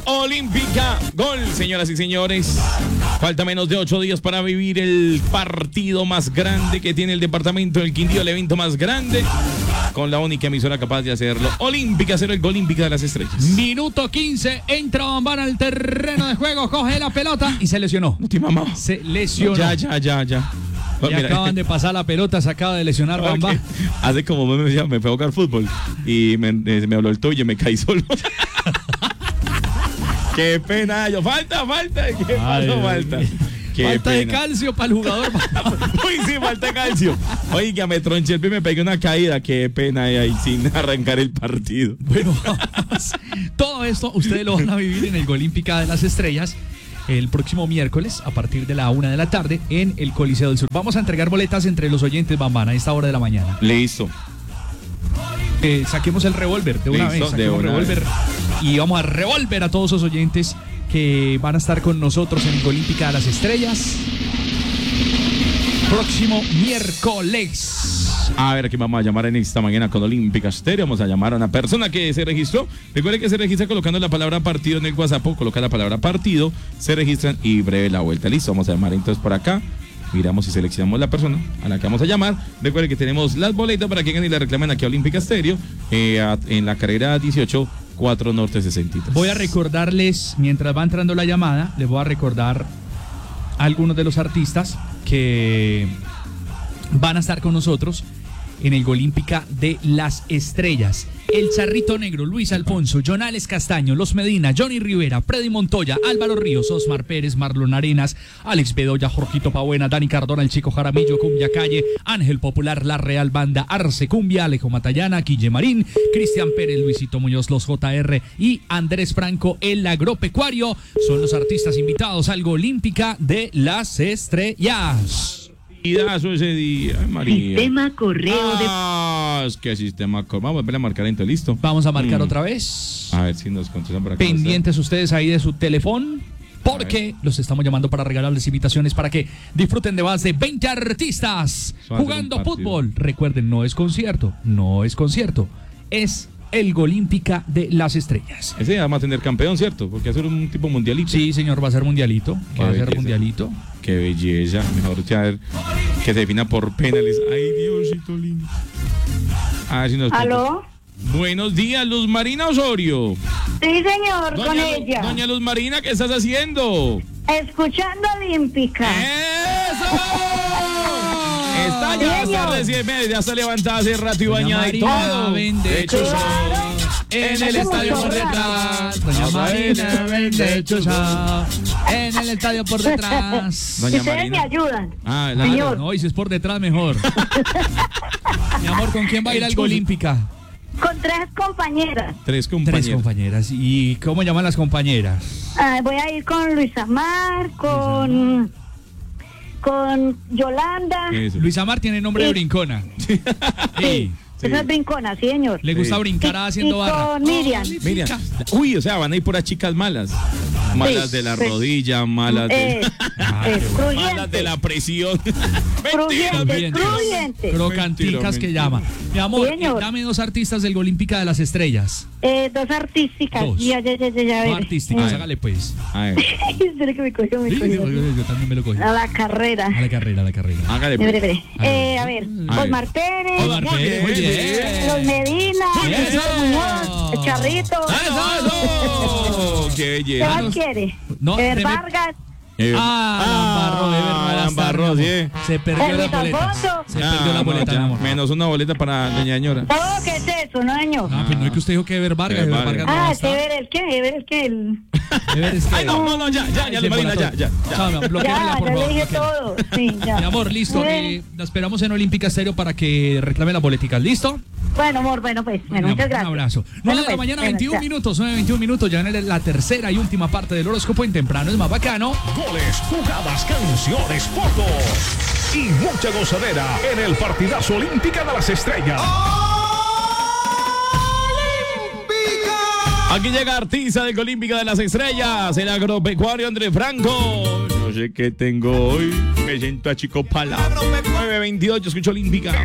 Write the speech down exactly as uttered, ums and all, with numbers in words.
Olímpica. Gol, señoras y señores. Falta menos de ocho días para vivir el partido más grande que tiene el departamento del Quindío, el evento más grande, con la única emisora capaz de hacerlo. Olímpica cero, el Olímpica de las Estrellas. Minuto quince, entra Bambán al terreno de juego, coge la pelota y se lesionó. No te mamá. Se lesionó. Ya, ya, ya, ya. Y Mira, acaban de pasar la pelota, se acaba de lesionar Bambán. Hace como me, me, me fue a jugar fútbol y me, me habló el tobillo y me caí solo. Qué pena, yo falta, falta, qué Ay, pasó, falta. Qué falta pena de calcio para el jugador. Uy, sí, falta calcio. Oiga, me tronché el pie y me pegué una caída. Qué pena ahí sin arrancar el partido. Bueno, vamos. Todo esto ustedes lo van a vivir en el Olímpica de las Estrellas el próximo miércoles a partir de la una de la tarde en el Coliseo del Sur. Vamos a entregar boletas entre los oyentes, Bambán, a esta hora de la mañana. Listo. Eh, saquemos el revólver de una Listo, vez. de Saquemos una revólver y vamos a revolver a todos los oyentes que van a estar con nosotros en el Olímpica de las Estrellas próximo miércoles. A ver, aquí vamos a llamar en esta mañana con Olímpica Estéreo. Vamos a llamar a una persona que se registró. Recuerde que se registra colocando la palabra partido en el WhatsApp. Coloca la palabra partido, se registran y breve la vuelta. Listo, vamos a llamar entonces por acá. Miramos si seleccionamos la persona a la que vamos a llamar. Recuerde que tenemos las boletas para que vengan y la reclamen aquí a Olímpica Estéreo eh, a, en la carrera dieciocho, cuatro Norte sesenta y tres. Voy a recordarles, mientras va entrando la llamada, les voy a recordar a algunos de los artistas que van a estar con nosotros en el Olímpica de las Estrellas. El Charrito Negro, Luis Alfonso, Jonales Castaño, Los Medina, Johnny Rivera, Freddy Montoya, Álvaro Ríos, Osmar Pérez, Marlon Arenas, Alex Bedoya, Jorgito Pabuena, Dani Cardona, El Chico Jaramillo, Cumbia Calle, Ángel Popular, La Real Banda, Arce Cumbia, Alejo Matallana, Guille Marín, Cristian Pérez, Luisito Muñoz, Los J R y Andrés Franco, El Agropecuario. Son los artistas invitados al Olímpica de las Estrellas. Ese día, Ay, María. Sistema correo de... Ah, es que sistema correo. Vamos a volver a marcar entonces, listo. Vamos a marcar Mm. otra vez. A ver si nos contestan por acá. Pendientes ustedes ahí de su teléfono, porque los estamos llamando para regalarles invitaciones para que disfruten de más de veinte artistas Eso va a ser jugando un partido. fútbol. Recuerden, no es concierto, no es concierto, es el Olímpica de las Estrellas. Ese día vamos a tener campeón, ¿cierto? Porque hacer un tipo mundialito. Sí, señor, va a ser mundialito, Qué va a ser belleza. mundialito. Qué belleza. Mejor ya ver que se defina por penales. Ay, Diosito lindo. A ver si nos ¿Aló? Buenos días, Luz Marina Osorio. Sí, señor, con Doña, ella. Doña Luz Marina, ¿qué estás haciendo? Escuchando Olímpica. ¡Eso! Está ya, Señor. hasta recién media, ya está levantada hace rato y Doña bañada y Marina todo. vende De hecho, Claro. en el Hacemos estadio por chorradas. detrás. Doña Marina vende chucha. En el estadio por detrás. Doña Ustedes me Marina. ayudan. Ah, la- Señor. No, y si es por detrás, mejor. Mi amor, ¿con quién va a ir al Olímpica? Con tres compañeras. Tres compañeros. Tres compañeras. ¿Y cómo llaman las compañeras? Ah, voy a ir con Luis Amar, con, con Yolanda. Eso. Luis Amar tiene nombre de Sí. brincona. Sí. Sí. Esa es brincona, sí, señor. Le gusta Sí. brincar Y- haciendo y barra. con Miriam. Mira, uy, o sea, van a ir por las chicas malas. Malas Sí, de la sí. rodilla, malas de, Eh, eh, malas de la cruyente. presión. Cruyente, Mentira. cruyente. Crocanticas Mentira, que mentira. llama. Mi amor, Sí, señor. eh, dame dos artistas del Olímpica de las Estrellas. Eh, dos artísticas. Dos. Ya, ya, ya, ya, ya. a No ver. artísticas, Ay. hágale pues. A ver, Espera que me cogió, me Sí, cogió. yo también me lo cogí. A la carrera. A la carrera, a la carrera. hágale. Espere, pues. espere. Eh, a ver, A ver. Osmar Pérez, Hola, Omar Pérez, muy bien. Los Medina, Muy bien. Luisito Muñoz, el Charrito. ¡Eso! ¡Qué ¿Qué belleza! más quiere? No, Ever deme- Vargas, Eh, Ah, Alan Barro, Ever no va a Alan estar, Barro, mi sí. amor. Se perdió Luis la boleta. Alfonso. Se Ah, perdió la no, boleta, ya, mi amor. menos una boleta para doña señora. no, ¿qué es eso, no, año? Ah, pues no es que usted dijo que Ever Vargas. Ever Ever Vargas. Vargas no va a Ah, estar. Ever el qué, Ever el qué. El... Ever es que- Ay, no, no, no, ya, ya, ya, Se Luz Marina, ya, embolató. ya. ya. Chao, mi amor, bloquéala, Ya, por ya favor, le dije bloquéala. todo. Sí, ya. Mi amor, listo. Bueno. Eh, la esperamos en Olímpica Estéreo para que reclame las boleticas. ¿Listo? Bueno, amor, bueno, pues, bueno, Mi muchas amor, gracias. Un abrazo. Bueno, nueve de la pues, mañana, bueno, veintiún ya. minutos. nueve veintiún minutos. Ya en la tercera y última parte del horóscopo en temprano. Es más bacano. Goles, jugadas, canciones, fotos y mucha gozadera en el partidazo Olímpica de las Estrellas. Aquí llega artista del Olímpica de las Estrellas, el agropecuario Andrés Franco. No sé qué tengo hoy, me siento a chico pala. nueve veintiocho, escucho Olímpica.